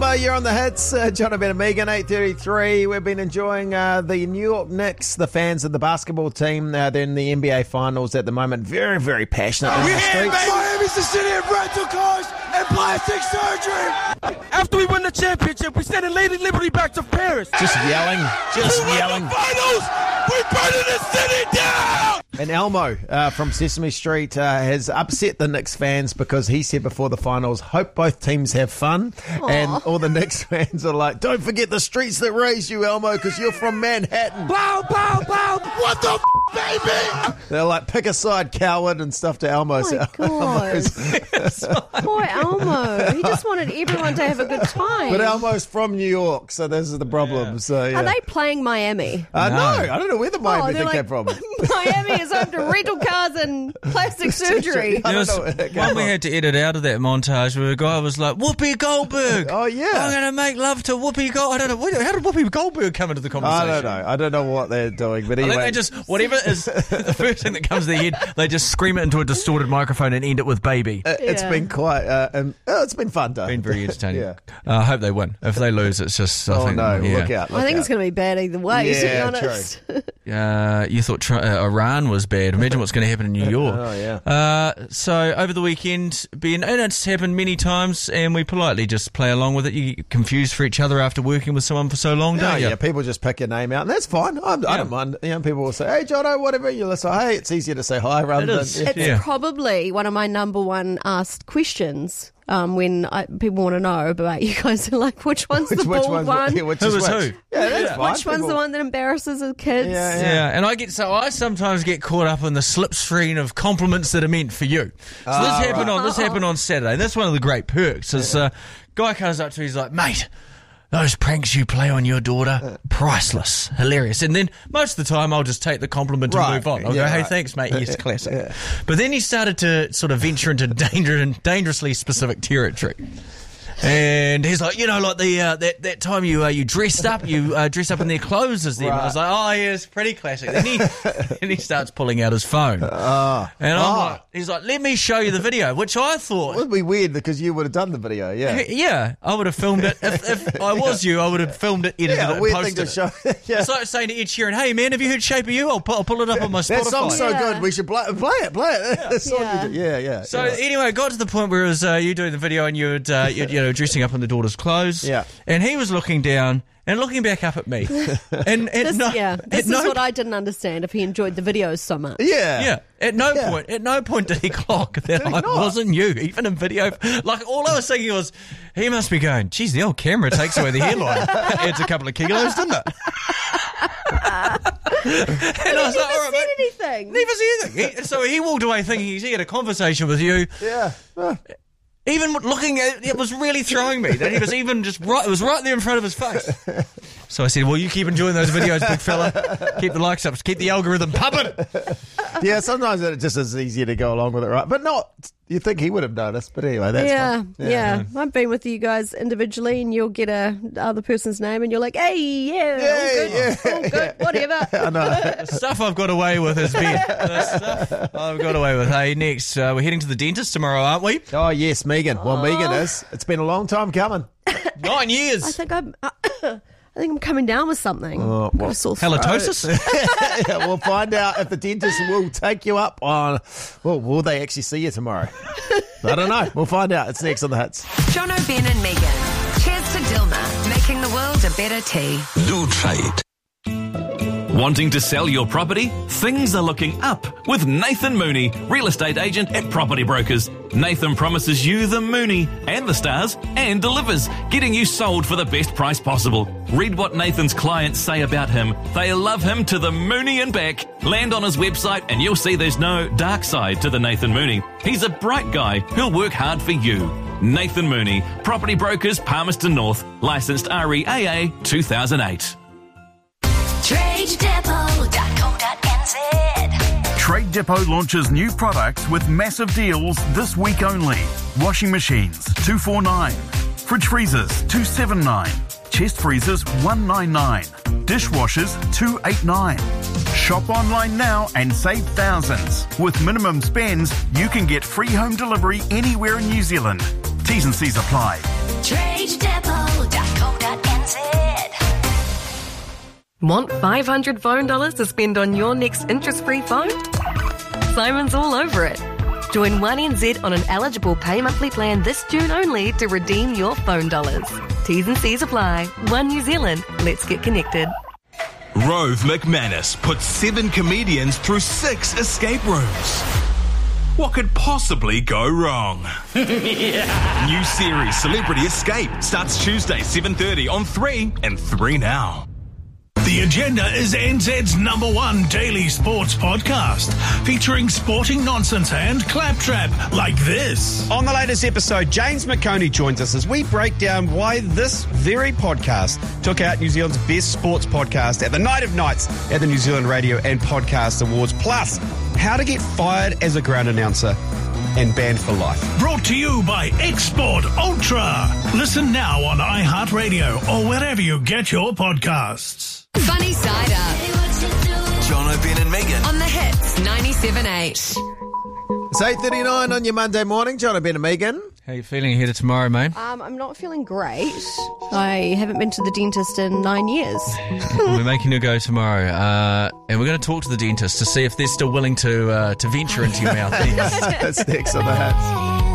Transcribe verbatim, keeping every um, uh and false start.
Elmo, you're on the hits. Uh, John and Ben and Megan, eight thirty-three. We've been enjoying uh, the New York Knicks, the fans of the basketball team. Uh, they're in the N B A Finals at the moment. Very, very passionate in the streets. Miami's the city of rental cars and plastic surgery. After we win the championship, we send Lady Liberty back to Paris. Just yelling, just we yelling. Win the finals, we burning the city down. And Elmo uh, from Sesame Street uh, has upset the Knicks fans because he said before the finals, hope both teams have fun. Aww. And all the Knicks fans are like, don't forget the streets that raised you, Elmo, because you're from Manhattan. Bow, bow, bow. What the f***, baby? They're like, pick a side, coward, and stuff to Elmo. Oh, my God. Poor Elmo. He just wanted everyone to have a good time. But Elmo's from New York, so this is the problem. Yeah. So, yeah. Are they playing Miami? Uh, no. no, I don't know where the Miami oh, thing like, came from. Miami is home to rental cars and plastic surgery. There was one we had to edit out of that montage where a guy was like, Whoopi Goldberg. Oh, yeah. I'm going to make love to Whoopi Goldberg. I don't know. How did Whoopi Goldberg come into the conversation? I don't know. I don't know what they're doing. But anyway. I think they just, whatever is the first thing that comes to their head, they just scream it into a distorted microphone and end it with baby. Uh, it's yeah. been quite, uh, um, oh, it's been fun, though. Been very entertaining. yeah. uh, I hope they win. If they lose, it's just, I oh, think. no, yeah. look out. Look I think out. it's going to be bad either way, yeah, to be honest. Uh, you thought tr- uh, Iran was bad. Imagine what's going to happen in New York. Oh, yeah. Uh, so over the weekend, Ben, and it's happened many times, and we politely just play along with it. You get confused for each other after working with someone for so long, don't oh, you? Yeah, people just pick your name out, and that's fine. I'm, Yeah. I don't mind. You know, people will say, hey, Jono, whatever. You'll say, hey, it's easier to say hi rather It than... is. Yeah. It's Yeah. probably one of my number one asked questions. Um, when I, people want to know about you guys, are like, which one's Which, the which bald one's, one? Yeah, which Who is was which? who? Yeah, that's Yeah. fine. Which one's People- the one that embarrasses the kids? Yeah, yeah. Yeah, and I get so I sometimes get caught up in the slipstream of compliments that are meant for you. So Ah, this happened right. on this happened on Saturday. That's one of the great perks. Is uh, guy comes up to me, he's like, mate, those pranks you play on your daughter, priceless, hilarious. And then most of the time I'll just take the compliment and Right. move on. I'll Yeah, go, hey, right. thanks, mate. Yes, classic. Yeah. But then he started to sort of venture into danger and dangerously specific territory. And he's like, you know, like the uh, that that time you uh, you dressed up, you uh, dressed up in their clothes as them. Right. I was like, oh, yeah, it's pretty classic. Then he then he starts pulling out his phone, Oh. and I'm Oh. like, he's like, let me show you the video, which I It thought, would be weird because you would have done the video, yeah. yeah, I would have filmed it if, if I was you. I would have filmed it, edited Yeah, it, a weird and thing posted to it. show. yeah. It's like saying to Ed Sheeran, hey man, have you heard Shape of You? I'll, pu- I'll pull it up on my Spotify. That song's so Yeah. good, we should play, play it, play it. That song Yeah. you do- yeah, yeah. So yeah. anyway, it got to the point where it was uh, you doing the video and you'd, uh, you'd you know dressing up in the daughter's clothes. Yeah. And he was looking down and looking back up at me. And at This, no, yeah, at this is no, what I didn't understand if he enjoyed the videos so much. yeah. yeah. At no Yeah. point, at no point did he clock that he I not? wasn't you, even in video. Like all I was thinking was, he must be going, geez, the old camera takes away the hairline. Adds a couple of kilos, didn't it? And I was He like, all never right, said mate. anything. Never said anything. He, so he walked away thinking he had a conversation with you. Yeah. Uh, Even looking at it, it was really throwing me that he was even just right. It was right there in front of his face. So I said, "Well, you keep enjoying those videos, big fella. Keep the likes up. Keep the algorithm pumping." yeah, sometimes it just is easier to go along with it, right? But not, you think he would have noticed, but anyway, that's yeah, fine. yeah, I've been with you guys individually, and you'll get a other person's name, and you're like, "Hey, yeah, all good, yeah, all good, whatever." I know. The stuff I've got away with has been the stuff I've got away with. Hey, next uh, we're heading to the dentist tomorrow, aren't we? Oh, yes, Megan. Well, Megan is. It's been a long time coming. Nine I years. think I'm. I think I'm coming down with something. Oh, I've got a sore throat. Halitosis. yeah, we'll find out if the dentist will take you up on, well, will they actually see you tomorrow? I don't know. We'll find out. It's next on the hits. John O'Ben and Megan. Cheers to Dilma, making the world a better tea. Do trade. Wanting to sell your property? Things are looking up with Nathan Mooney, real estate agent at Property Brokers. Nathan promises you the Mooney and the stars and delivers, getting you sold for the best price possible. Read what Nathan's clients say about him. They love him to the Mooney and back. Land on his website and you'll see there's no dark side to the Nathan Mooney. He's a bright guy who'll work hard for you. Nathan Mooney, Property Brokers, Palmerston North, licensed R E A A two thousand eight. trade depot dot co dot n z. Trade Depot launches new products with massive deals this week only. Washing machines, two four nine. Fridge freezers, two seven nine. Chest freezers, one nine nine. Dishwashers, two eight nine. Shop online now and save thousands. With minimum spends, you can get free home delivery anywhere in New Zealand. T's and C's apply. trade depot Want five hundred phone dollars to spend on your next interest-free phone? Simon's all over it. Join one N Z on an eligible pay monthly plan this June only to redeem your phone dollars. T's and C's apply. One New Zealand. Let's get connected. Rove McManus put seven comedians through six escape rooms. What could possibly go wrong? New series Celebrity Escape starts Tuesday seven thirty on three and three Now. The Agenda is N Z's number one daily sports podcast, featuring sporting nonsense and claptrap like this. On the latest episode, James McConey joins us as we break down why this very podcast took out New Zealand's best sports podcast at the Night of Nights at the New Zealand Radio and Podcast Awards, plus how to get fired as a ground announcer and banned for life. Brought to you by Export Ultra. Listen now on iHeartRadio or wherever you get your podcasts. Funny Side Up. John O'Brien and Megan. On the Hits ninety-seven point eight. It's eight thirty-nine on your Monday morning. John O'Brien and Megan. How you feeling ahead of tomorrow, mate? Um, I'm not feeling great. I haven't been to the dentist in nine years. We're making you go tomorrow, uh, and we're going to talk to the dentist to see if they're still willing to uh, to venture into your mouth. That's next on the Hits.